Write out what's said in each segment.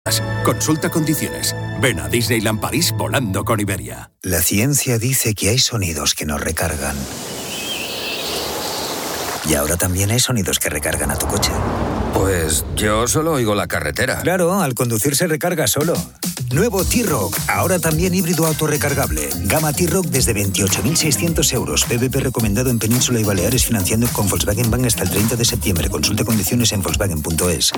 Consulta condiciones. Ven a Disneyland París volando con Iberia. La ciencia dice que hay sonidos que nos recargan. Y ahora también hay sonidos que recargan a tu coche. Pues yo solo oigo la carretera. Claro, al conducir se recarga solo. Nuevo T-Roc, ahora también híbrido autorrecargable. Gama T-Roc desde 28.600 euros. PVP recomendado en Península y Baleares, financiando con Volkswagen Bank hasta el 30 de septiembre. Consulte condiciones en volkswagen.es.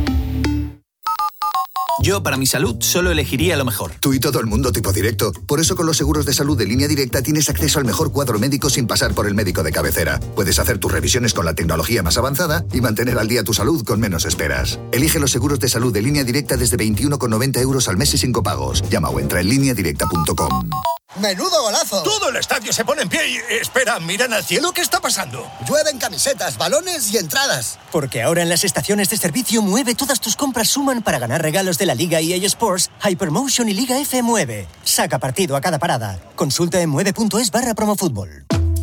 Yo, para mi salud, solo elegiría lo mejor. Tú y todo el mundo tipo directo. Por eso con los seguros de salud de Línea Directa tienes acceso al mejor cuadro médico sin pasar por el médico de cabecera. Puedes hacer tus revisiones con la tecnología más avanzada y mantener al día tu salud con menos esperas. Elige los seguros de salud de Línea Directa desde 21,90 euros al mes y sin copagos. Llama o entra en lineadirecta.com. ¡Menudo golazo! Todo el estadio se pone en pie y... Espera, ¿miran al cielo? ¿Qué está pasando? Llueven camisetas, balones y entradas. Porque ahora en las estaciones de servicio Mueve todas tus compras suman para ganar regalos de la Liga EA Sports, Hypermotion y Liga F Mueve. Saca partido a cada parada. Consulta en mueve.es/promofútbol.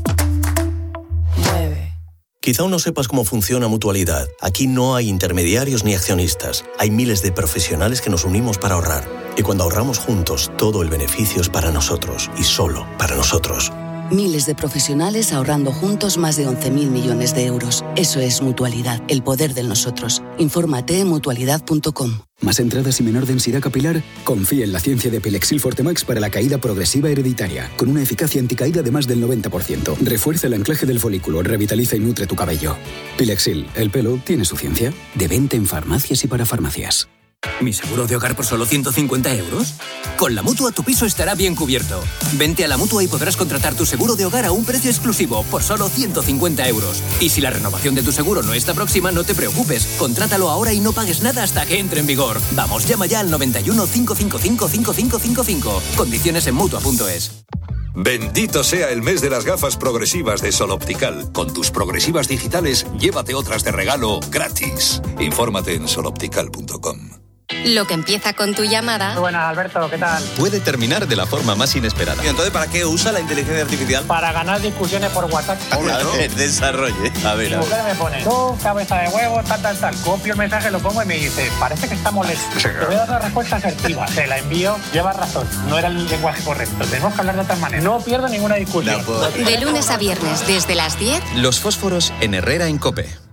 Quizá aún no sepas cómo funciona Mutualidad. Aquí no hay intermediarios ni accionistas. Hay miles de profesionales que nos unimos para ahorrar. Y cuando ahorramos juntos, todo el beneficio es para nosotros y solo para nosotros. Miles de profesionales ahorrando juntos más de 11.000 millones de euros. Eso es Mutualidad, el poder del nosotros. Infórmate en mutualidad.com. ¿Más entradas y menor densidad capilar? Confía en la ciencia de Pilexil Fortemax para la caída progresiva hereditaria, con una eficacia anticaída de más del 90%. Refuerza el anclaje del folículo, revitaliza y nutre tu cabello. Pilexil, el pelo tiene su ciencia. De venta en farmacias y para farmacias. ¿Mi seguro de hogar por solo 150 euros? Con la Mutua tu piso estará bien cubierto. Vente a la Mutua y podrás contratar tu seguro de hogar a un precio exclusivo por solo 150 euros. Y si la renovación de tu seguro no está próxima, no te preocupes. Contrátalo ahora y no pagues nada hasta que entre en vigor. Vamos, llama ya al 91 555 5555. Condiciones en Mutua.es. Bendito sea el mes de las gafas progresivas de Sol Optical. Con tus progresivas digitales, llévate otras de regalo gratis. Infórmate en soloptical.com. Lo que empieza con tu llamada... Muy buenas, Alberto, ¿qué tal? Puede terminar de la forma más inesperada. ¿Y entonces para qué usa la inteligencia artificial? Para ganar discusiones por WhatsApp. Claro, desarrolle. A ver. Mi mujer me pone, tú, cabeza de huevo, tal. Copio el mensaje, lo pongo y me dice, parece que está molesto. Te voy a dar una respuesta asertiva. Se la envío, lleva razón. No era el lenguaje correcto. Tenemos que hablar de otra manera. No pierdo ninguna discusión. De lunes a viernes, desde las 10. Los fósforos en Herrera en COPE.